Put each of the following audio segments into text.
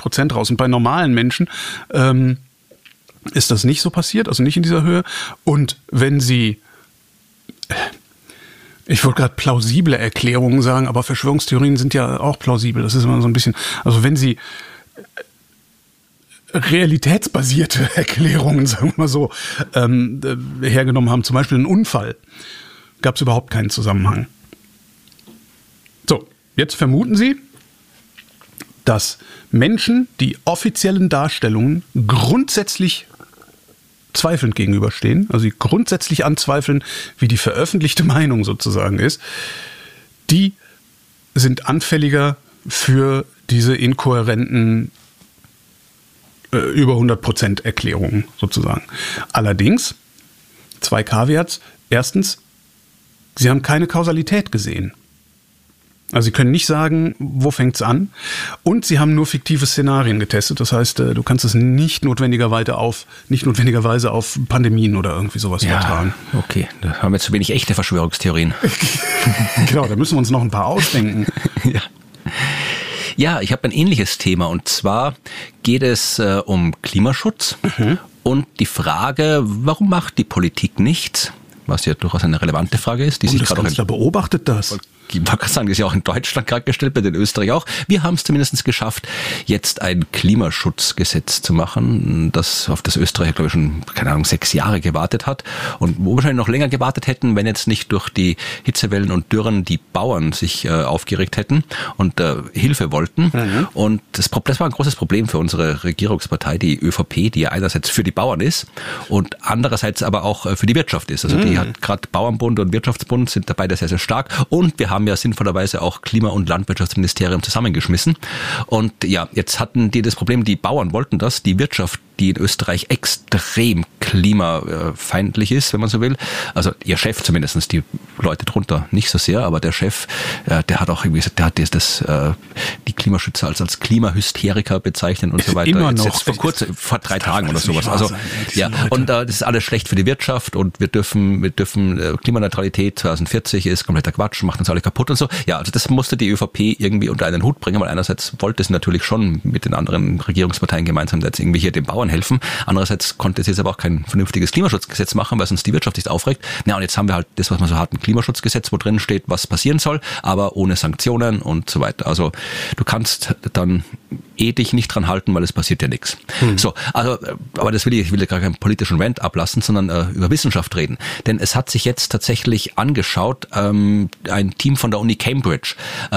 100% raus. Und bei normalen Menschen ist das nicht so passiert, also nicht in dieser Höhe. Und wenn Sie, ich wollte gerade plausible Erklärungen sagen, aber Verschwörungstheorien sind ja auch plausibel. Das ist immer so ein bisschen, also wenn Sie realitätsbasierte Erklärungen, sagen wir mal so, hergenommen haben, zum Beispiel einen Unfall, gab es überhaupt keinen Zusammenhang. So, jetzt vermuten Sie, dass Menschen, die offiziellen Darstellungen grundsätzlich zweifelnd gegenüberstehen, also sie grundsätzlich anzweifeln, wie die veröffentlichte Meinung sozusagen ist, die sind anfälliger für diese inkohärenten über 100% Erklärungen sozusagen. Allerdings, 2 Caveats. Erstens, Sie haben keine Kausalität gesehen. Also Sie können nicht sagen, wo fängt's an. Und Sie haben nur fiktive Szenarien getestet. Das heißt, du kannst es nicht notwendigerweise auf Pandemien oder irgendwie sowas übertragen. Okay, da haben wir zu wenig echte Verschwörungstheorien. Genau, da müssen wir uns noch ein paar ausdenken. Ja, ich habe ein ähnliches Thema und zwar geht es um Klimaschutz und die Frage, warum macht die Politik nichts? Was ja durchaus eine relevante Frage ist. Die sich gerade Bundeskanzler beobachtet das. Ich wollte sagen, das ist ja auch in Deutschland gerade gestellt, bei den Österreich auch. Wir haben es zumindest geschafft, jetzt ein Klimaschutzgesetz zu machen, auf das Österreich, glaube ich, schon, 6 Jahre gewartet hat und wo wahrscheinlich noch länger gewartet hätten, wenn jetzt nicht durch die Hitzewellen und Dürren die Bauern sich aufgeregt hätten und Hilfe wollten. Und das war ein großes Problem für unsere Regierungspartei, die ÖVP, die ja einerseits für die Bauern ist und andererseits aber auch für die Wirtschaft ist. Also die hat gerade Bauernbund und Wirtschaftsbund sind dabei sehr, sehr stark und wir haben ja sinnvollerweise auch Klima- und Landwirtschaftsministerium zusammengeschmissen. Und ja, jetzt hatten die das Problem, die Bauern wollten das, die Wirtschaft, die in Österreich extrem klimafeindlich ist, wenn man so will. Also ihr Chef zumindest, die Leute drunter nicht so sehr, aber der Chef, der hat auch irgendwie gesagt, der hat die Klimaschützer als Klimahysteriker bezeichnet und so weiter. Immer noch. Jetzt vor 3 Tagen oder sowas. Also ja, und das ist alles schlecht für die Wirtschaft und wir dürfen Klimaneutralität 2040 ist kompletter Quatsch, macht uns alle kaputt und so. Ja, also das musste die ÖVP irgendwie unter einen Hut bringen, weil einerseits wollte es natürlich schon mit den anderen Regierungsparteien gemeinsam jetzt irgendwie hier den Bauern helfen. Andererseits konnte es jetzt aber auch kein vernünftiges Klimaschutzgesetz machen, weil sonst die Wirtschaft sich aufregt. Ja, und jetzt haben wir halt das, was man so hat, ein Klimaschutzgesetz, wo drin steht, was passieren soll, aber ohne Sanktionen und so weiter. Also du kannst dann dich nicht dran halten, weil es passiert ja nichts. So, also, aber ich will ja gar keinen politischen Rant ablassen, sondern über Wissenschaft reden. Denn es hat sich jetzt tatsächlich angeschaut, ein Team von der Uni Cambridge,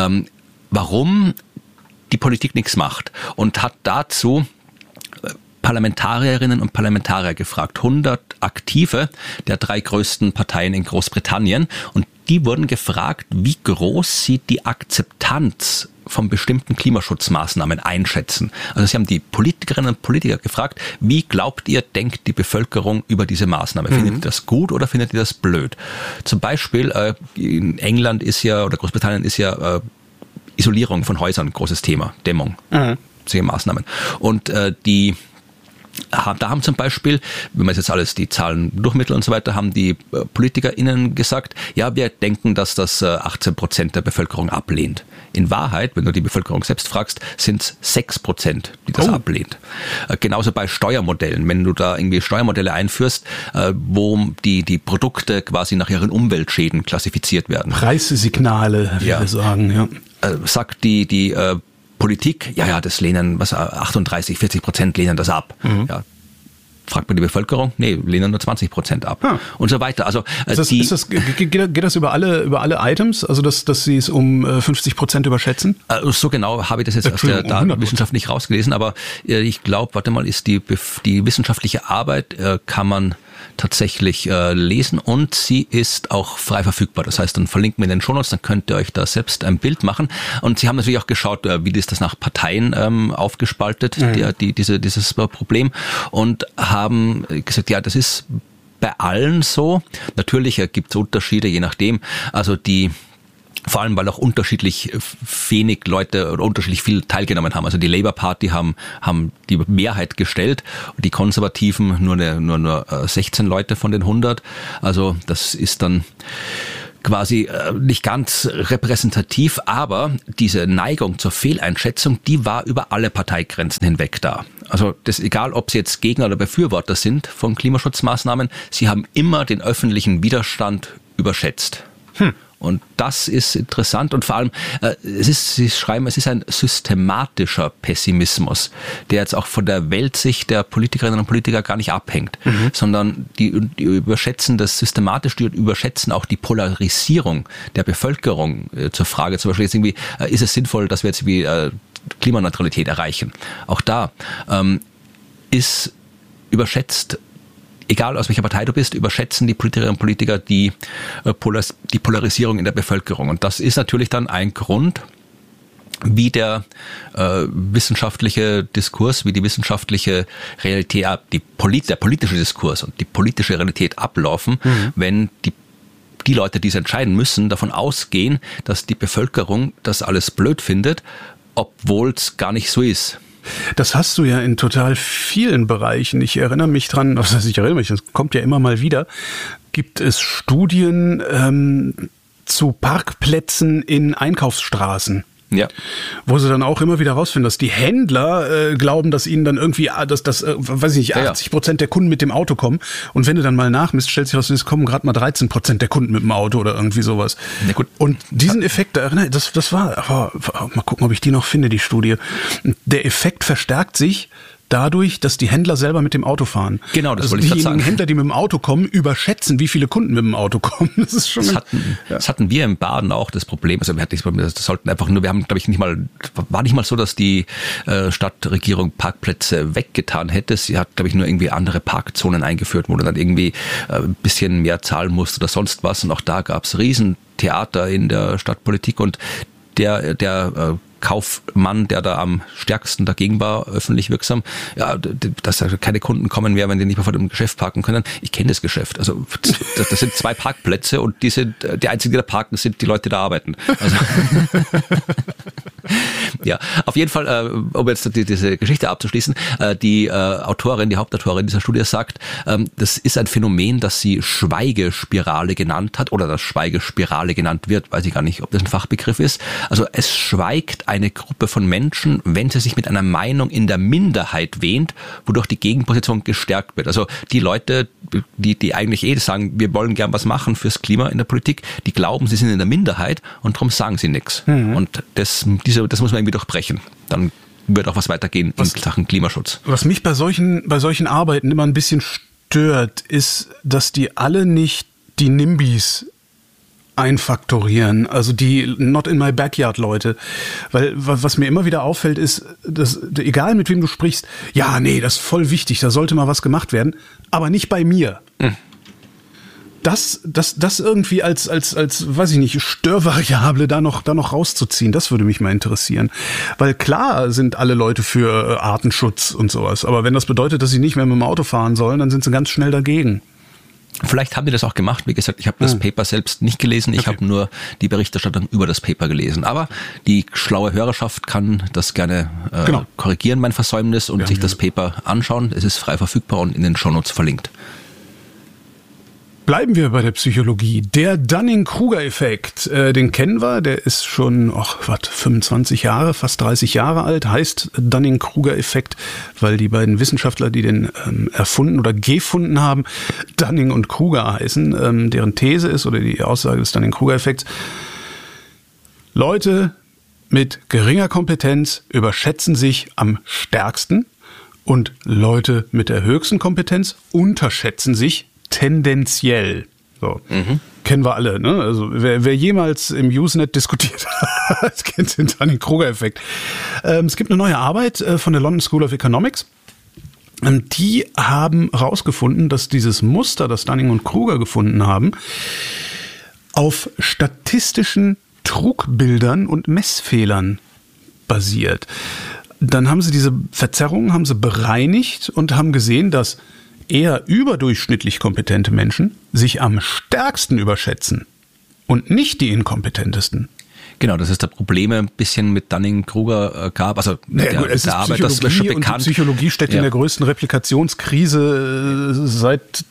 warum die Politik nichts macht und hat dazu Parlamentarierinnen und Parlamentarier gefragt, 100 Aktive der 3 größten Parteien in Großbritannien und die wurden gefragt, wie groß sie die Akzeptanz von bestimmten Klimaschutzmaßnahmen einschätzen. Also sie haben die Politikerinnen und Politiker gefragt, wie glaubt ihr, denkt die Bevölkerung über diese Maßnahme? Findet ihr das gut oder findet ihr das blöd? Zum Beispiel in England oder Großbritannien ist ja Isolierung von Häusern ein großes Thema, Dämmung, solche Maßnahmen. Und da haben zum Beispiel, wenn man jetzt alles die Zahlen durchmitteln und so weiter, haben die PolitikerInnen gesagt, ja, wir denken, dass das 18% der Bevölkerung ablehnt. In Wahrheit, wenn du die Bevölkerung selbst fragst, sind es 6%, die das ablehnt. Genauso bei Steuermodellen. Wenn du da irgendwie Steuermodelle einführst, wo die Produkte quasi nach ihren Umweltschäden klassifiziert werden. Preissesignale, wie wir sagen, ja. Sagt die Politik, das lehnen, 38-40% lehnen das ab. Ja. Fragt man die Bevölkerung? Nee, lehnen nur 20% ab. Und so weiter. Also geht das über alle Items? Also dass sie es um 50% überschätzen? So genau habe ich das jetzt aus der Datenwissenschaft nicht rausgelesen, aber ich glaube, ist die wissenschaftliche Arbeit kann man tatsächlich lesen und sie ist auch frei verfügbar. Das heißt, dann verlinken wir in den Shownotes, dann könnt ihr euch da selbst ein Bild machen. Und sie haben natürlich auch geschaut, wie ist das nach Parteien aufgespaltet, dieses Problem, und haben gesagt, ja, das ist bei allen so. Natürlich gibt es Unterschiede, je nachdem. Also vor allem, weil auch unterschiedlich wenig Leute oder unterschiedlich viel teilgenommen haben. Also die Labour Party haben die Mehrheit gestellt und die Konservativen nur 16 Leute von den 100. Also das ist dann quasi nicht ganz repräsentativ, aber diese Neigung zur Fehleinschätzung, die war über alle Parteigrenzen hinweg da. Also das egal, ob sie jetzt Gegner oder Befürworter sind von Klimaschutzmaßnahmen, sie haben immer den öffentlichen Widerstand überschätzt. Und das ist interessant und vor allem, Sie schreiben, es ist ein systematischer Pessimismus, der jetzt auch von der Weltsicht der Politikerinnen und Politiker gar nicht abhängt, sondern die überschätzen das systematisch, die überschätzen auch die Polarisierung der Bevölkerung zur Frage, zum Beispiel jetzt irgendwie, ist es sinnvoll, dass wir jetzt irgendwie Klimaneutralität erreichen? Auch da ist überschätzt, egal aus welcher Partei du bist, überschätzen die Politikerinnen und Politiker die Polarisierung in der Bevölkerung. Und das ist natürlich dann ein Grund, wie der wissenschaftliche Diskurs, wie die wissenschaftliche Realität, der politische Diskurs und die politische Realität ablaufen, wenn die Leute, die es entscheiden müssen, davon ausgehen, dass die Bevölkerung das alles blöd findet, obwohl es gar nicht so ist. Das hast du ja in total vielen Bereichen. Ich erinnere mich dran, das kommt ja immer mal wieder, gibt es Studien zu Parkplätzen in Einkaufsstraßen. Ja. Wo sie dann auch immer wieder rausfinden, dass die Händler glauben, dass ihnen dann irgendwie, weiß ich nicht, 80% der Kunden mit dem Auto kommen. Und wenn du dann mal nachmisst, stellt sich raus, es kommen gerade mal 13% der Kunden mit dem Auto oder irgendwie sowas. Ja, gut. Und diesen Effekt, das war, mal gucken, ob ich die noch finde, die Studie. Der Effekt verstärkt sich dadurch, dass die Händler selber mit dem Auto fahren. Genau, das wollte ich gerade sagen. Die Händler, die mit dem Auto kommen, überschätzen, wie viele Kunden mit dem Auto kommen. Das ist schon. Das hatten wir in Baden auch das Problem. Also wir hatten das Problem, das sollten einfach nur, wir haben, glaube ich, war nicht mal so, dass die Stadtregierung Parkplätze weggetan hätte. Sie hat, glaube ich, nur irgendwie andere Parkzonen eingeführt, wo du dann irgendwie ein bisschen mehr zahlen musst oder sonst was. Und auch da gab es Riesentheater in der Stadtpolitik und der Kaufmann, der da am stärksten dagegen war, öffentlich wirksam, ja, dass keine Kunden kommen mehr, wenn die nicht mehr vor dem Geschäft parken können. Ich kenne das Geschäft. Also das sind 2 Parkplätze und die einzigen, die da parken, sind die Leute, die da arbeiten. Also, ja, auf jeden Fall, um jetzt diese Geschichte abzuschließen, die Hauptautorin dieser Studie sagt, das ist ein Phänomen, das sie Schweigespirale genannt hat oder das Schweigespirale genannt wird, weiß ich gar nicht, ob das ein Fachbegriff ist. Also es schweigt eine Gruppe von Menschen, wenn sie sich mit einer Meinung in der Minderheit wähnt, wodurch die Gegenposition gestärkt wird. Also die Leute, die eigentlich sagen, wir wollen gern was machen fürs Klima in der Politik, die glauben, sie sind in der Minderheit und darum sagen sie nichts. Und das muss man irgendwie durchbrechen. Dann wird auch was weitergehen in Sachen Klimaschutz. Was mich bei solchen Arbeiten immer ein bisschen stört, ist, dass die alle nicht die NIMBYs einfaktorieren, also die Not in my backyard Leute, weil was mir immer wieder auffällt ist, dass egal mit wem du sprichst, ja, nee, das ist voll wichtig, da sollte mal was gemacht werden, aber nicht bei mir. Das irgendwie als weiß ich nicht, Störvariable da noch rauszuziehen, das würde mich mal interessieren, weil klar sind alle Leute für Artenschutz und sowas, aber wenn das bedeutet, dass sie nicht mehr mit dem Auto fahren sollen, dann sind sie ganz schnell dagegen. Vielleicht haben die das auch gemacht. Wie gesagt, ich habe das Paper selbst nicht gelesen. Ich habe nur die Berichterstattung über das Paper gelesen. Aber die schlaue Hörerschaft kann das gerne korrigieren, mein Versäumnis, und sich das Paper anschauen. Es ist frei verfügbar und in den Shownotes verlinkt. Bleiben wir bei der Psychologie. Der Dunning-Kruger-Effekt, den kennen wir, der ist schon 25 Jahre, fast 30 Jahre alt, heißt Dunning-Kruger-Effekt, weil die beiden Wissenschaftler, die den erfunden oder gefunden haben, Dunning und Kruger heißen. Deren These ist, oder die Aussage des Dunning-Kruger-Effekts, Leute mit geringer Kompetenz überschätzen sich am stärksten und Leute mit der höchsten Kompetenz unterschätzen sich tendenziell. So. Kennen wir alle, ne? Also wer jemals im Usenet diskutiert hat, kennt den Dunning-Kruger-Effekt. Es gibt eine neue Arbeit von der London School of Economics. Die haben herausgefunden, dass dieses Muster, das Dunning und Kruger gefunden haben, auf statistischen Trugbildern und Messfehlern basiert. Dann haben sie diese Verzerrungen bereinigt und haben gesehen, dass eher überdurchschnittlich kompetente Menschen sich am stärksten überschätzen und nicht die inkompetentesten. Genau, das ist das Problem ein bisschen mit Dunning-Kruger gab. Also es ist Arbeit, das ist schon bekannt. Und die Psychologie steckt in der größten Replikationskrise seit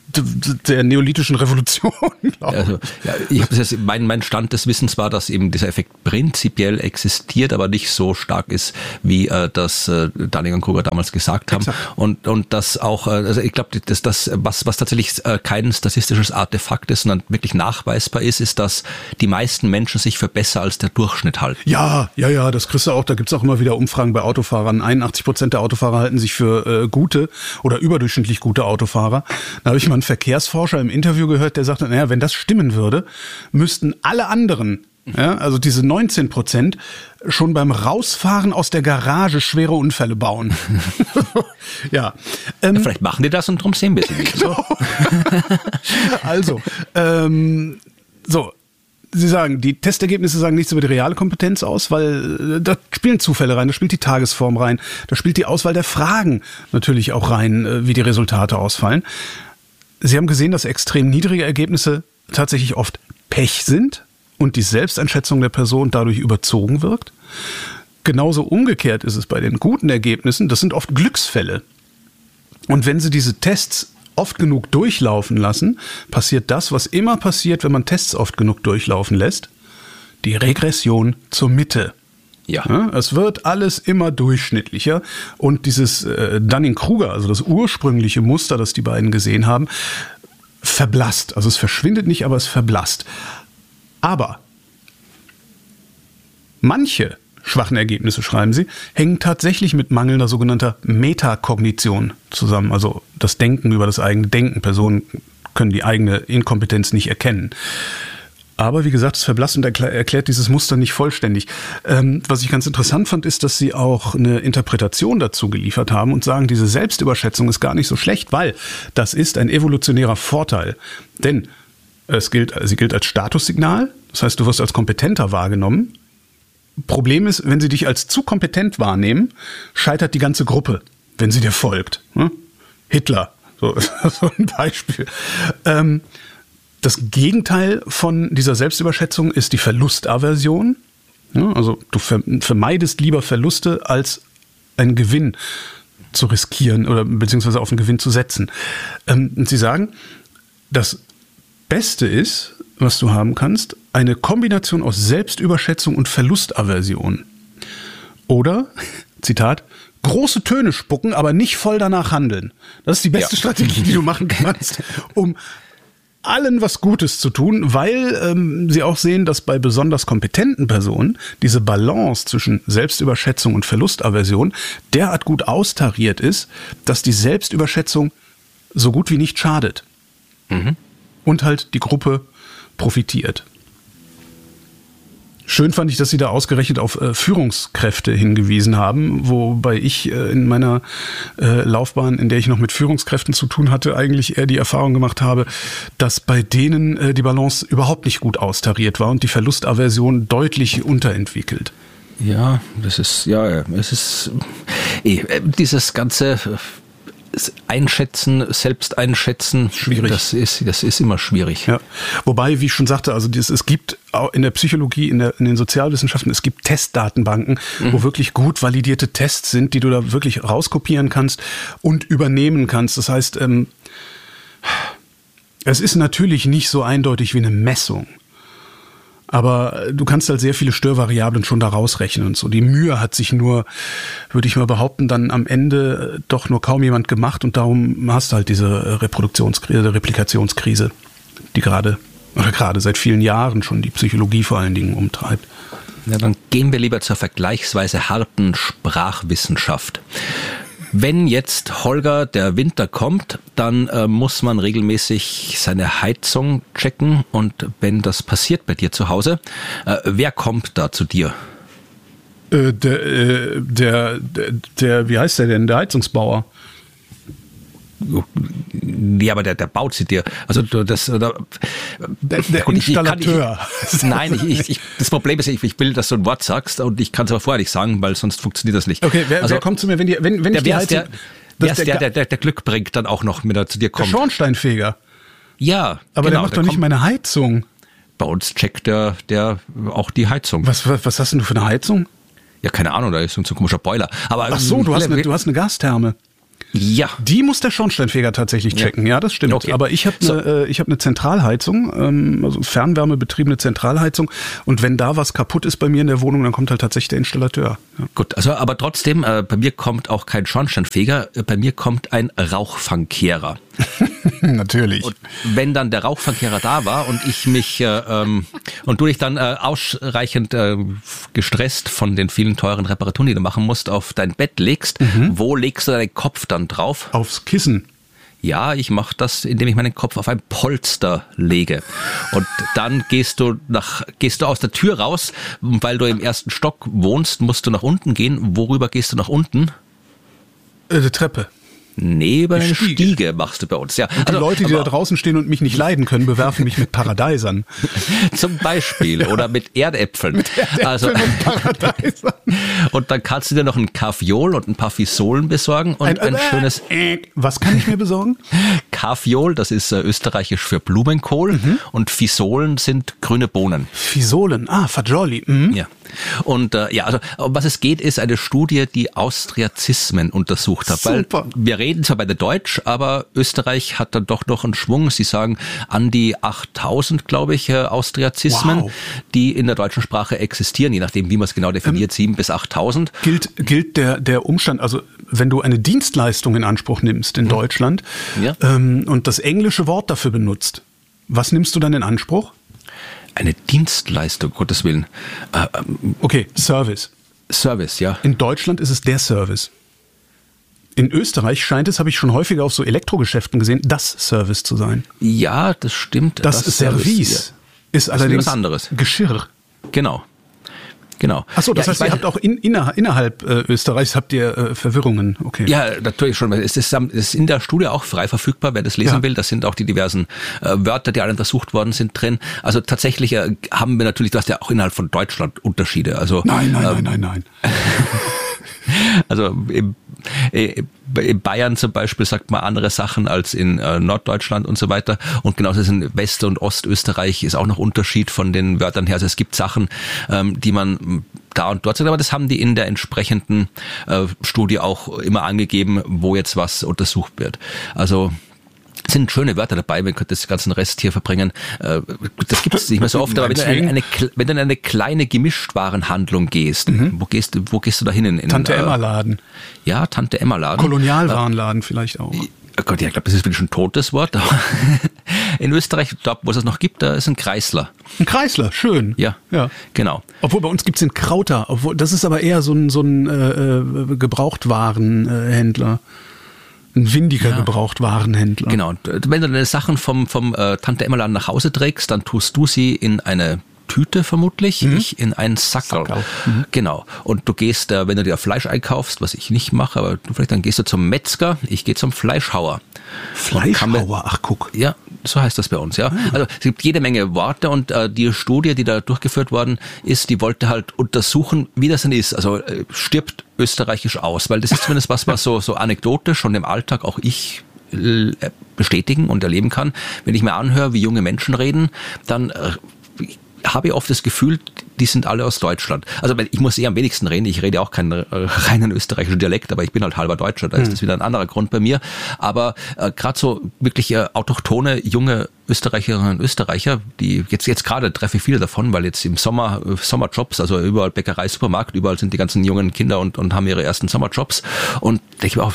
der neolithischen Revolution, glaube ich. Also, ja, ich habe jetzt, mein Stand des Wissens war, dass eben dieser Effekt prinzipiell existiert, aber nicht so stark ist, wie das Dunning und Kruger damals gesagt haben. Exakt. Und das auch, also ich glaube, was tatsächlich kein statistisches Artefakt ist, sondern wirklich nachweisbar ist, dass die meisten Menschen sich für besser als der Durchschnitt halten. Ja, das kriegst du auch. Da gibt's auch immer wieder Umfragen bei Autofahrern. 81% der Autofahrer halten sich für gute oder überdurchschnittlich gute Autofahrer. Da habe ich mal einen Verkehrsforscher im Interview gehört, der sagte, naja, wenn das stimmen würde, müssten alle anderen, ja, also diese 19%, schon beim Rausfahren aus der Garage schwere Unfälle bauen. Ja. Vielleicht machen die das und drum sehen wir sie nicht. Genau. Also, so. Sie sagen, die Testergebnisse sagen nichts über die reale Kompetenz aus, weil da spielen Zufälle rein, da spielt die Tagesform rein, da spielt die Auswahl der Fragen natürlich auch rein, wie die Resultate ausfallen. Sie haben gesehen, dass extrem niedrige Ergebnisse tatsächlich oft Pech sind und die Selbsteinschätzung der Person dadurch überzogen wirkt. Genauso umgekehrt ist es bei den guten Ergebnissen, das sind oft Glücksfälle. Und wenn Sie diese Tests oft genug durchlaufen lassen, passiert das, was immer passiert, wenn man Tests oft genug durchlaufen lässt, die Regression zur Mitte. Ja, es wird alles immer durchschnittlicher und dieses Dunning-Kruger, also das ursprüngliche Muster, das die beiden gesehen haben, verblasst. Also es verschwindet nicht, aber es verblasst. Aber manche schwachen Ergebnisse, schreiben sie, hängen tatsächlich mit mangelnder sogenannter Metakognition zusammen. Also das Denken über das eigene Denken. Personen können die eigene Inkompetenz nicht erkennen. Aber wie gesagt, es verblasst und erklärt dieses Muster nicht vollständig. Was ich ganz interessant fand, ist, dass sie auch eine Interpretation dazu geliefert haben und sagen, diese Selbstüberschätzung ist gar nicht so schlecht, weil das ist ein evolutionärer Vorteil. Denn sie gilt als Statussignal, das heißt, du wirst als kompetenter wahrgenommen. Problem ist, wenn sie dich als zu kompetent wahrnehmen, scheitert die ganze Gruppe, wenn sie dir folgt. Hitler, so ein Beispiel. Das Gegenteil von dieser Selbstüberschätzung ist die Verlustaversion. Also du vermeidest lieber Verluste, als einen Gewinn zu riskieren oder beziehungsweise auf einen Gewinn zu setzen. Und sie sagen, das Beste ist, was du haben kannst, eine Kombination aus Selbstüberschätzung und Verlustaversion. Oder, Zitat, große Töne spucken, aber nicht voll danach handeln. Das ist die beste Strategie, die du machen kannst, um allen was Gutes zu tun, weil sie auch sehen, dass bei besonders kompetenten Personen diese Balance zwischen Selbstüberschätzung und Verlustaversion derart gut austariert ist, dass die Selbstüberschätzung so gut wie nicht schadet. Mhm. Und halt die Gruppe profitiert. Schön fand ich, dass Sie da ausgerechnet auf Führungskräfte hingewiesen haben, wobei ich in meiner Laufbahn, in der ich noch mit Führungskräften zu tun hatte, eigentlich eher die Erfahrung gemacht habe, dass bei denen die Balance überhaupt nicht gut austariert war und die Verlustaversion deutlich unterentwickelt. Ja, es ist dieses ganze Einschätzen, Selbsteinschätzen, schwierig. Das ist immer schwierig. Ja. Wobei, wie ich schon sagte, also es gibt auch in der Psychologie, in den Sozialwissenschaften, es gibt Testdatenbanken, wo wirklich gut validierte Tests sind, die du da wirklich rauskopieren kannst und übernehmen kannst. Das heißt, es ist natürlich nicht so eindeutig wie eine Messung. Aber du kannst halt sehr viele Störvariablen schon da rausrechnen und so. Die Mühe hat sich nur, würde ich mal behaupten, dann am Ende doch nur kaum jemand gemacht und darum hast du halt diese Replikationskrise, die gerade seit vielen Jahren schon die Psychologie vor allen Dingen umtreibt. Ja, dann gehen wir lieber zur vergleichsweise harten Sprachwissenschaft. Wenn jetzt, Holger, der Winter kommt, dann muss man regelmäßig seine Heizung checken. Und wenn das passiert bei dir zu Hause, wer kommt da zu dir? Der, wie heißt der denn? Der Heizungsbauer. Ja, aber der baut sie dir. Also der Installateur. Das Problem ist, ich will, dass du ein Wort sagst und ich kann es aber vorher nicht sagen, weil sonst funktioniert das nicht. Okay, wer kommt zu mir, wenn ich die Heizung... Der Glück bringt dann auch noch, wenn er zu dir kommt. Der Schornsteinfeger. Ja, aber der macht doch nicht meine Heizung. Bei uns checkt der auch die Heizung. Was hast denn du für eine Heizung? Ja, keine Ahnung, da ist so ein komischer Boiler. Aber ach so, du hast eine Gastherme. Ja. Die muss der Schornsteinfeger tatsächlich checken. Ja, das stimmt. Okay. Aber ich habe eine Zentralheizung, also fernwärmebetriebene Zentralheizung. Und wenn da was kaputt ist bei mir in der Wohnung, dann kommt halt tatsächlich der Installateur. Ja. Gut, also aber trotzdem, bei mir kommt auch kein Schornsteinfeger, bei mir kommt ein Rauchfangkehrer. Natürlich. Und wenn dann der Rauchfangkehrer da war und ich mich und du dich dann ausreichend gestresst von den vielen teuren Reparaturen, die du machen musst, auf dein Bett legst, wo legst du deinen Kopf dann drauf? Aufs Kissen. Ja, ich mache das, indem ich meinen Kopf auf ein Polster lege. Und dann gehst du aus der Tür raus, weil du im ersten Stock wohnst, musst du nach unten gehen. Worüber gehst du nach unten? Die Treppe. Nee, über eine Stiege machst du bei uns. Ja, und die Leute, die da draußen stehen und mich nicht leiden können, bewerfen mich mit Paradeisern. Zum Beispiel. Oder mit Erdäpfeln. Mit Erdäpfeln und Paradeisern. Und dann kannst du dir noch ein Kaffeeol und ein paar Fisolen besorgen und ein schönes... Was kann ich mir besorgen? Kaffeeol, das ist österreichisch für Blumenkohl. Und Fisolen sind grüne Bohnen. Fisolen, Fagioli. Ja. Und also um was es geht, ist eine Studie, die Austriazismen untersucht hat. Super. Weil wir reden zwar beide Deutsch, aber Österreich hat dann doch noch einen Schwung. Sie sagen an die 8000, glaube ich, Austriazismen, die in der deutschen Sprache existieren, je nachdem, wie man es genau definiert, 7 bis 8000. Gilt der Umstand, also wenn du eine Dienstleistung in Anspruch nimmst in Deutschland und das englische Wort dafür benutzt, was nimmst du dann in Anspruch? Eine Dienstleistung, Gottes Willen. Okay, Service. Service, ja. In Deutschland ist es der Service. In Österreich scheint es, habe ich schon häufiger auf so Elektrogeschäften gesehen, das Service zu sein. Ja, das stimmt. Das Service ist allerdings was anderes. Geschirr. Genau. Achso, das heißt, ihr habt auch innerhalb Österreichs habt ihr Verwirrungen. Okay. Ja, natürlich schon. Es ist in der Studie auch frei verfügbar, wer das lesen will. Da sind auch die diversen Wörter, die alle untersucht worden sind, drin. Also tatsächlich haben wir natürlich, du hast ja auch innerhalb von Deutschland Unterschiede. Also, Nein. Also in Bayern zum Beispiel sagt man andere Sachen als in Norddeutschland und so weiter. Und genauso ist in West- und Ostösterreich ist auch noch Unterschied von den Wörtern her. Also es gibt Sachen, die man da und dort sagt, aber das haben die in der entsprechenden Studie auch immer angegeben, wo jetzt was untersucht wird. Also es sind schöne Wörter dabei, man könnte den ganzen Rest hier verbringen. Das gibt es nicht mehr so oft, aber wenn du in eine kleine Gemischtwarenhandlung gehst, wo gehst du da hin? Tante-Emma-Laden. Ja, Tante-Emma-Laden. Kolonialwarenladen vielleicht auch. Oh Gott, ja, ich glaube, das ist wirklich schon ein totes Wort. In Österreich, dort, wo es noch gibt, da ist ein Kreisler. Ein Kreisler, schön. Ja, genau. Obwohl bei uns gibt es den Krauter. Das ist aber eher so ein Gebrauchtwarenhändler. Ein windiger Gebrauchtwarenhändler. Genau. Und wenn du deine Sachen vom Tante-Emma-Laden nach Hause trägst, dann tust du sie in eine Tüte vermutlich, ich in einen Sackerl. Genau. Und du gehst, wenn du dir Fleisch einkaufst, was ich nicht mache, aber dann gehst du zum Metzger, ich gehe zum Fleischhauer. Fleischhauer, ach guck. Ja, so heißt das bei uns, ja. Also es gibt jede Menge Worte und die Studie, die da durchgeführt worden ist, die wollte halt untersuchen, wie das denn ist. Also stirbt österreichisch aus, weil das ist zumindest was so anekdotisch schon im Alltag auch ich bestätigen und erleben kann. Wenn ich mir anhöre, wie junge Menschen reden, dann habe ich oft das Gefühl, die sind alle aus Deutschland. Also ich muss eher am wenigsten reden. Ich rede auch keinen reinen österreichischen Dialekt, aber ich bin halt halber Deutscher. Da ist das wieder ein anderer Grund bei mir. Aber gerade so wirklich autochtone, junge Österreicherinnen und Österreicher, die jetzt gerade treffe ich viele davon, weil jetzt im Sommerjobs, also überall Bäckerei, Supermarkt, überall sind die ganzen jungen Kinder und haben ihre ersten Sommerjobs. Und denke mir auch,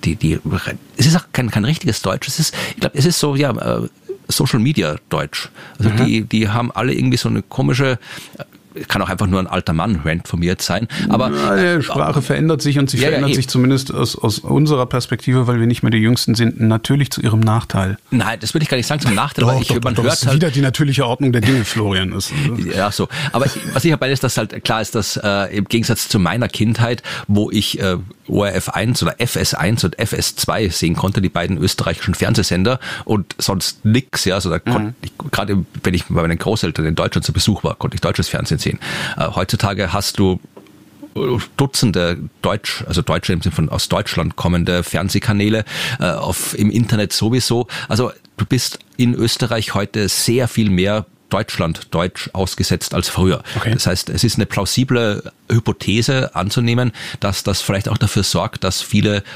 es ist auch kein richtiges Deutsch. Ich glaube, es ist so, Social Media Deutsch. Also die haben alle irgendwie so eine komische, kann auch einfach nur ein alter Mann-Rant von mir jetzt sein. Aber die Sprache verändert sich und sie verändert sich zumindest aus unserer Perspektive, weil wir nicht mehr die Jüngsten sind, natürlich zu ihrem Nachteil. Nein, das würde ich gar nicht sagen zum Nachteil, weil man hört halt wieder die natürliche Ordnung der Dinge, Florian. Ist. Ja, so. Aber was ich dabei ist, dass halt klar ist, dass im Gegensatz zu meiner Kindheit, wo ich ORF 1 oder FS1 und FS2 sehen konnte, die beiden österreichischen Fernsehsender und sonst nix, ja, also da konnte ich, gerade wenn ich bei meinen Großeltern in Deutschland zu Besuch war, konnte ich deutsches Fernsehen sehen. Heutzutage hast du Dutzende Deutsche im Sinne von aus Deutschland kommende Fernsehkanäle, im Internet sowieso. Also du bist in Österreich heute sehr viel mehr Deutsch ausgesetzt als früher. Okay. Das heißt, es ist eine plausible Hypothese anzunehmen, dass das vielleicht auch dafür sorgt, dass viele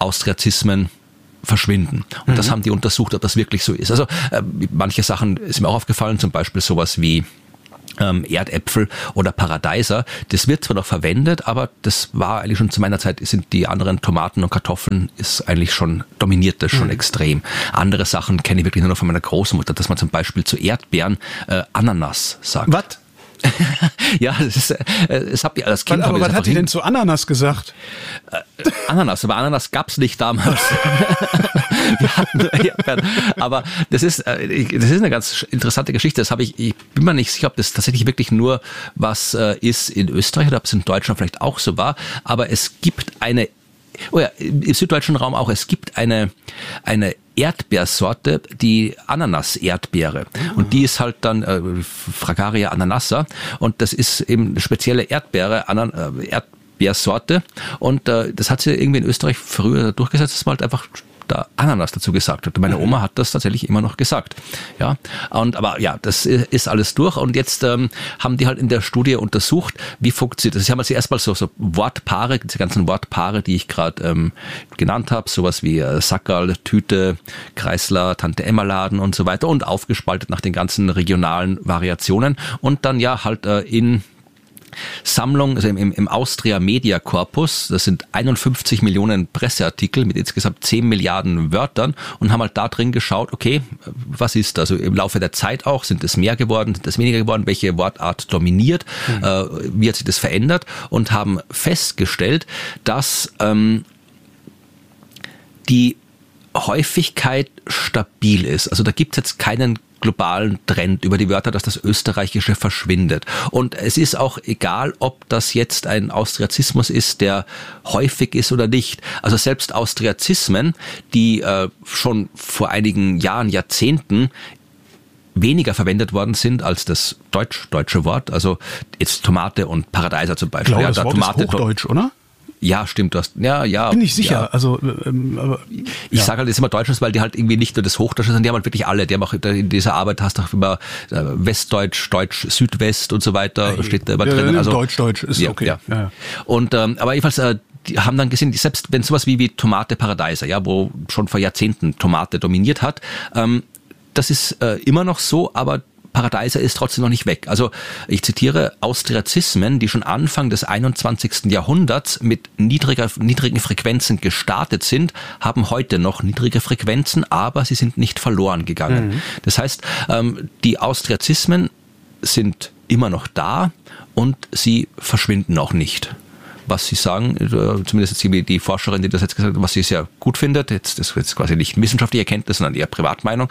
Austriazismen verschwinden. Und das haben die untersucht, ob das wirklich so ist. Also manche Sachen sind mir auch aufgefallen, zum Beispiel sowas wie Erdäpfel oder Paradeiser. Das wird zwar noch verwendet, aber das war eigentlich schon zu meiner Zeit, sind die anderen Tomaten und Kartoffeln ist eigentlich schon, dominiert das schon extrem. Andere Sachen kenne ich wirklich nur noch von meiner Großmutter, dass man zum Beispiel zu Erdbeeren Ananas sagt. Was? Ja, es habt ihr als Kind. Aber was hat die denn zu Ananas gesagt? Ananas, aber Ananas gab's nicht damals. Wir hatten nur Erdbeeren. Aber das ist eine ganz interessante Geschichte. Ich bin mir nicht sicher, ob das tatsächlich wirklich nur was ist in Österreich oder ob es in Deutschland vielleicht auch so war. Aber es gibt im süddeutschen Raum auch, es gibt eine Erdbeersorte, die Ananas-Erdbeere. Und die ist halt dann Fragaria ananassa. Und das ist eben eine spezielle Erdbeersorte. Und das hat sie irgendwie in Österreich früher durchgesetzt, dass man halt einfach da Ananas dazu gesagt hat. Meine Oma hat das tatsächlich immer noch gesagt. Ja, aber das ist alles durch. Und jetzt haben die halt in der Studie untersucht, wie funktioniert das. Sie haben also erstmal so Wortpaare, diese ganzen Wortpaare, die ich gerade genannt habe, sowas wie Sackerl, Tüte, Kreisler, Tante Emma Laden und so weiter und aufgespaltet nach den ganzen regionalen Variationen und dann halt in Sammlung, also im Austria Media Corpus, das sind 51 Millionen Presseartikel mit insgesamt 10 Milliarden Wörtern und haben halt da drin geschaut, okay, was ist also im Laufe der Zeit auch, sind es mehr geworden, sind es weniger geworden, welche Wortart dominiert, wie hat sich das verändert und haben festgestellt, dass die Häufigkeit stabil ist. Also da gibt es jetzt keinen globalen Trend über die Wörter, dass das Österreichische verschwindet. Und es ist auch egal, ob das jetzt ein Austriazismus ist, der häufig ist oder nicht. Also selbst Austriazismen, die schon vor einigen Jahren, Jahrzehnten weniger verwendet worden sind als das deutsche Wort. Also jetzt Tomate und Paradeiser zum Beispiel. Ich glaube, das Wort ist Hochdeutsch, oder? Ja, stimmt. Ja. Bin ich sicher. Ja. Also, ich sage halt jetzt immer Deutschland, weil die halt irgendwie nicht nur das Hochdeutsche, sondern die haben halt wirklich alle. Die haben auch in dieser Arbeit hast du auch immer Westdeutsch, Deutsch, Südwest und so weiter. Steht da immer drin. Also Deutsch ist okay. Ja. Und aber jedenfalls die haben dann gesehen, selbst wenn sowas wie Tomate Paradeiser, ja, wo schon vor Jahrzehnten Tomate dominiert hat, das ist immer noch so, aber Paradeiser ist trotzdem noch nicht weg. Also ich zitiere, Austriazismen, die schon Anfang des 21. Jahrhunderts mit niedrigen Frequenzen gestartet sind, haben heute noch niedrige Frequenzen, aber sie sind nicht verloren gegangen. Das heißt, die Austriazismen sind immer noch da und sie verschwinden auch nicht. Was sie sagen, zumindest jetzt die Forscherin, die das jetzt gesagt hat, was sie sehr gut findet, das ist jetzt quasi nicht wissenschaftliche Erkenntnis, sondern eher Privatmeinung,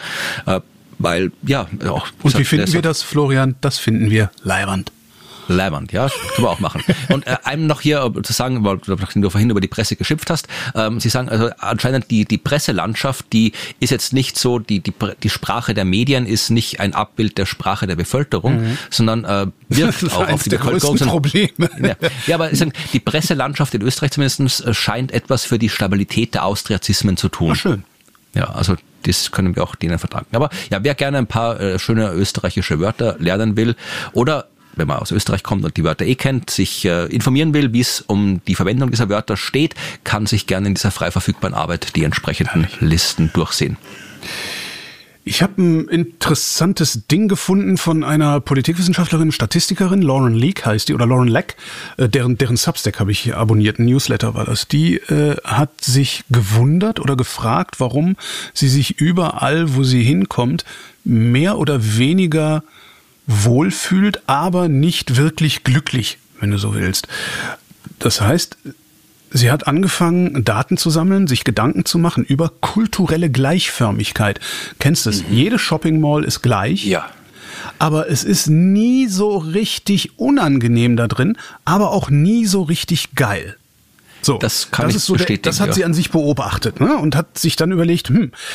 weil, auch. Und wie finden wir das, Florian? Das finden wir leiwand. Leiwand, ja, können wir auch machen. Und einem noch hier zu sagen, weil du vorhin über die Presse geschimpft hast, Sie sagen, also anscheinend die Presselandschaft, die ist jetzt nicht so, die Sprache der Medien ist nicht ein Abbild der Sprache der Bevölkerung, sondern wirkt auch auf die Bevölkerung. Das ist Probleme. Ja, aber die Presselandschaft in Österreich zumindest scheint etwas für die Stabilität der Austriazismen zu tun. Ach, schön. Ja, also das können wir auch denen vertragen. Aber ja, wer gerne ein paar schöne österreichische Wörter lernen will oder wenn man aus Österreich kommt und die Wörter kennt, sich informieren will, wie es um die Verwendung dieser Wörter steht, kann sich gerne in dieser frei verfügbaren Arbeit die entsprechenden Listen durchsehen. Ich habe ein interessantes Ding gefunden von einer Politikwissenschaftlerin, Statistikerin, Lauren Leak heißt die, oder Lauren Leck, deren Substack habe ich abonniert, ein Newsletter war das. Die hat sich gewundert oder gefragt, warum sie sich überall, wo sie hinkommt, mehr oder weniger wohlfühlt, aber nicht wirklich glücklich, wenn du so willst. Das heißt, sie hat angefangen, Daten zu sammeln, sich Gedanken zu machen über kulturelle Gleichförmigkeit. Kennst du es? Jede Shopping Mall ist gleich. Ja. Aber es ist nie so richtig unangenehm da drin, aber auch nie so richtig geil. So, das kann ich bestätigen. Das hat sie an sich beobachtet, ne? Und hat sich dann überlegt,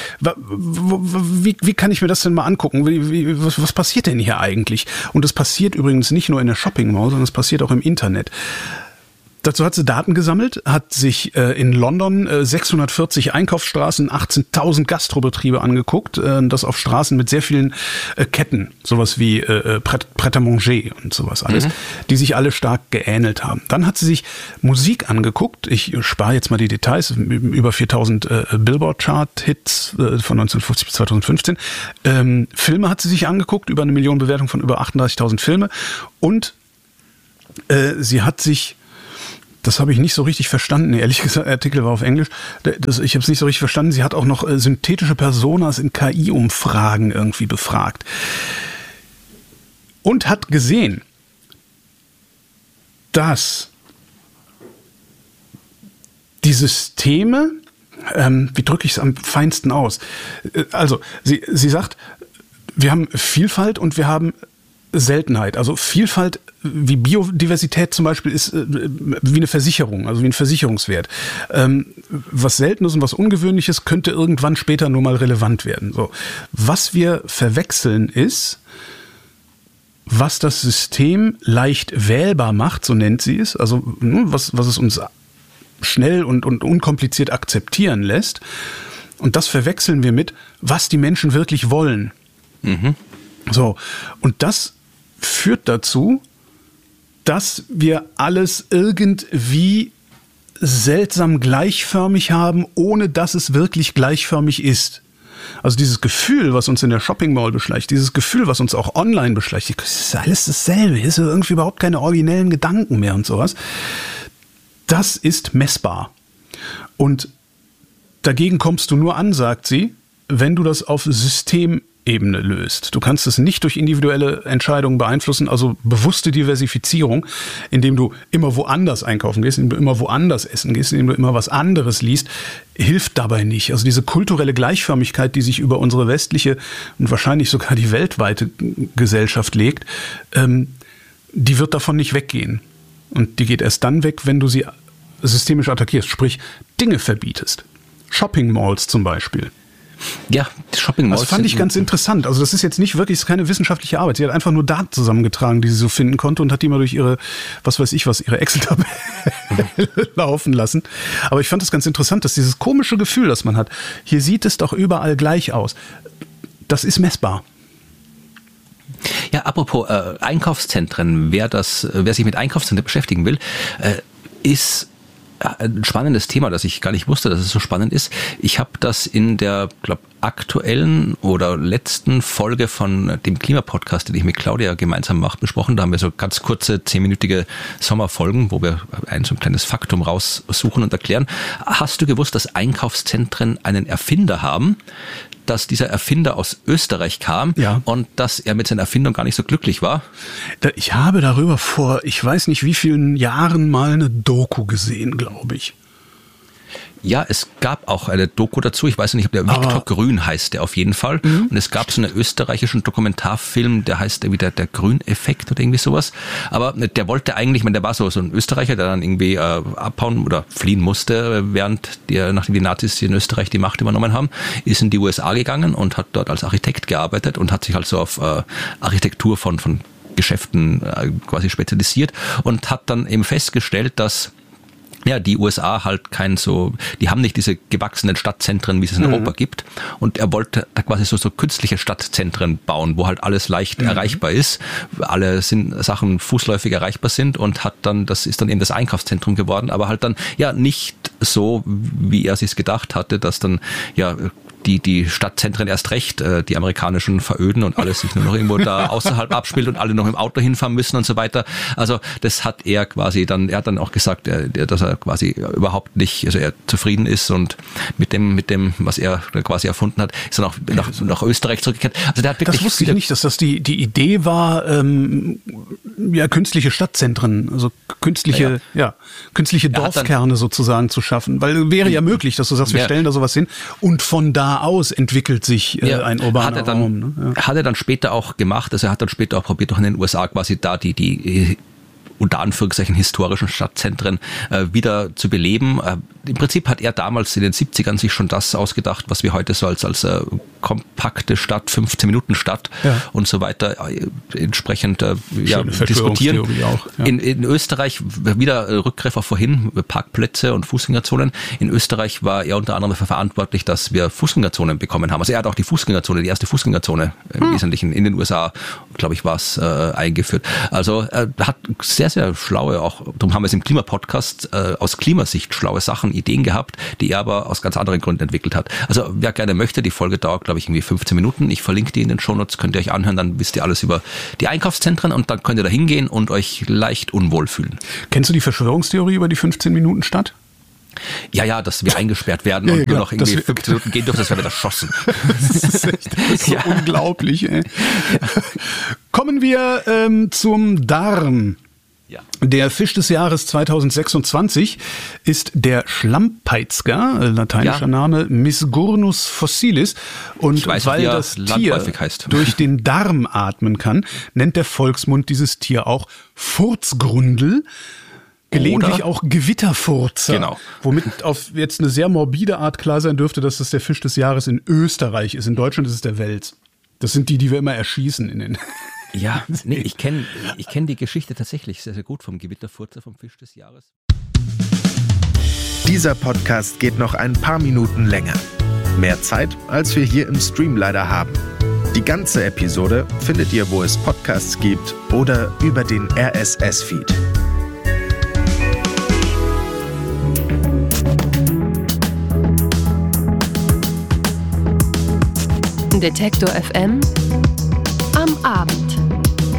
wie kann ich mir das denn mal angucken? Was passiert denn hier eigentlich? Und es passiert übrigens nicht nur in der Shopping Mall, sondern es passiert auch im Internet. Dazu hat sie Daten gesammelt, hat sich in London 640 Einkaufsstraßen, 18.000 Gastrobetriebe angeguckt, das auf Straßen mit sehr vielen Ketten, sowas wie Pret-à-Manger und sowas alles, die sich alle stark geähnelt haben. Dann hat sie sich Musik angeguckt, ich spare jetzt mal die Details, über 4.000 Billboard-Chart-Hits von 1950 bis 2015. Filme hat sie sich angeguckt, über 1 Million Bewertungen von über 38.000 Filme, und sie hat sich, das habe ich nicht so richtig verstanden, ehrlich gesagt, der Artikel war auf Englisch, ich habe es nicht so richtig verstanden, sie hat auch noch synthetische Personas in KI-Umfragen irgendwie befragt und hat gesehen, dass die Systeme, wie drücke ich es am feinsten aus? Also, sie sagt, wir haben Vielfalt und wir haben Seltenheit. Also Vielfalt wie Biodiversität zum Beispiel ist wie eine Versicherung, also wie ein Versicherungswert. Was Seltenes und was Ungewöhnliches könnte irgendwann später nur mal relevant werden. So. Was wir verwechseln ist, was das System leicht wählbar macht, so nennt sie es, also was es uns schnell und unkompliziert akzeptieren lässt. Und das verwechseln wir mit, was die Menschen wirklich wollen. So, und das führt dazu, dass wir alles irgendwie seltsam gleichförmig haben, ohne dass es wirklich gleichförmig ist. Also dieses Gefühl, was uns in der Shopping Mall beschleicht, dieses Gefühl, was uns auch online beschleicht, ist alles dasselbe, hier ist irgendwie überhaupt keine originellen Gedanken mehr und sowas. Das ist messbar. Und dagegen kommst du nur an, sagt sie, wenn du das auf Systemebene löst. Du kannst es nicht durch individuelle Entscheidungen beeinflussen, also bewusste Diversifizierung, indem du immer woanders einkaufen gehst, indem du immer woanders essen gehst, indem du immer was anderes liest, hilft dabei nicht. Also diese kulturelle Gleichförmigkeit, die sich über unsere westliche und wahrscheinlich sogar die weltweite Gesellschaft legt, die wird davon nicht weggehen. Und die geht erst dann weg, wenn du sie systemisch attackierst, sprich Dinge verbietest. Shopping Malls zum Beispiel. Ja, die Shopping Malls. Das fand ich ganz interessant. Also das ist jetzt nicht wirklich, das ist keine wissenschaftliche Arbeit. Sie hat einfach nur Daten zusammengetragen, die sie so finden konnte, und hat die mal durch ihre, ihre Excel-Tabelle laufen lassen. Aber ich fand das ganz interessant, dass dieses komische Gefühl, das man hat, hier sieht es doch überall gleich aus. Das ist messbar. Ja, apropos Einkaufszentren, wer sich mit Einkaufszentren beschäftigen will, ist ein spannendes Thema, das ich gar nicht wusste, dass es so spannend ist. Ich habe das in der, aktuellen oder letzten Folge von dem Klimapodcast, den ich mit Claudia gemeinsam mache, besprochen. Da haben wir so ganz kurze 10-minütige Sommerfolgen, wo wir so ein kleines Faktum raussuchen und erklären. Hast du gewusst, dass Einkaufszentren einen Erfinder haben? Dass dieser Erfinder aus Österreich kam, ja, und dass er mit seiner Erfindung gar nicht so glücklich war? Ich habe darüber vor, ich weiß nicht wie vielen Jahren, mal eine Doku gesehen, glaube ich. Ja, es gab auch eine Doku dazu. Ich weiß nicht, ob der Viktor Grün heißt, der auf jeden Fall. Und es gab so einen österreichischen Dokumentarfilm, der heißt irgendwie der Grün-Effekt oder irgendwie sowas. Aber der wollte eigentlich, der war so ein Österreicher, der dann irgendwie abhauen oder fliehen musste, nachdem die Nazis in Österreich die Macht übernommen haben, ist in die USA gegangen und hat dort als Architekt gearbeitet und hat sich also auf Architektur von Geschäften quasi spezialisiert und hat dann eben festgestellt, dass die USA halt die haben nicht diese gewachsenen Stadtzentren, wie es in Europa gibt. Und er wollte da quasi so künstliche Stadtzentren bauen, wo halt alles leicht erreichbar ist. Alle Sachen fußläufig erreichbar sind, und das ist dann eben das Einkaufszentrum geworden, aber halt dann nicht so, wie er sich's gedacht hatte, dass dann die Stadtzentren erst recht, die amerikanischen veröden und alles sich nur noch irgendwo da außerhalb abspielt und alle noch im Auto hinfahren müssen und so weiter. Also das hat er quasi er hat dann auch gesagt, dass er quasi überhaupt nicht, also er zufrieden ist, und mit dem, was er quasi erfunden hat, ist dann auch nach Österreich zurückgekehrt. Also der hat wirklich, das wusste ich nicht, dass das die Idee war, künstliche Stadtzentren, also künstliche Dorfkerne sozusagen zu schaffen, weil wäre ja möglich, dass du sagst, wir stellen da sowas hin und von da aus entwickelt sich ein urbaner Raum. Ne? Ja. Hat er dann später auch gemacht, also er hat dann später auch probiert, auch in den USA quasi da die unter Anführungszeichen historischen Stadtzentren wieder zu beleben. im Prinzip hat er damals in den 70ern sich schon das ausgedacht, was wir heute so als kompakte Stadt, 15-Minuten-Stadt und so weiter entsprechend diskutieren. Auch, ja. In Österreich, wieder Rückgriff auf vorhin, Parkplätze und Fußgängerzonen. In Österreich war er unter anderem dafür verantwortlich, dass wir Fußgängerzonen bekommen haben. Also er hat auch die erste Fußgängerzone im Wesentlichen in den USA, glaube ich, war es eingeführt. Also er hat sehr, sehr schlaue, auch darum haben wir es im Klimapodcast, aus Klimasicht schlaue Sachen, Ideen gehabt, die er aber aus ganz anderen Gründen entwickelt hat. Also wer gerne möchte, die Folge dauert, glaube ich, irgendwie 15 Minuten. Ich verlinke die in den Shownotes, könnt ihr euch anhören, dann wisst ihr alles über die Einkaufszentren und dann könnt ihr da hingehen und euch leicht unwohl fühlen. Kennst du die Verschwörungstheorie über die 15-Minuten-Stadt? Ja, dass wir eingesperrt werden und nur noch irgendwie 15 Minuten gehen dürfen, das werden wir erschossen. Das ist so unglaublich, ey. Kommen wir zum Darm. Ja. Der Fisch des Jahres 2026 ist der Schlammpeitzger, lateinischer Name Misgurnus fossilis. Und weil das Tier durch den Darm atmen kann, nennt der Volksmund dieses Tier auch Furzgrundel. Gelegentlich auch Gewitterfurzer. Genau. Womit auf jetzt eine sehr morbide Art klar sein dürfte, dass das der Fisch des Jahres in Österreich ist. In Deutschland ist es der Wels. Das sind die wir immer erschießen in den... Ja, nee, ich kenn die Geschichte tatsächlich sehr, sehr gut vom Gewitterfurzer, vom Fisch des Jahres. Dieser Podcast geht noch ein paar Minuten länger. Mehr Zeit, als wir hier im Stream leider haben. Die ganze Episode findet ihr, wo es Podcasts gibt oder über den RSS-Feed. Detektor FM am Abend.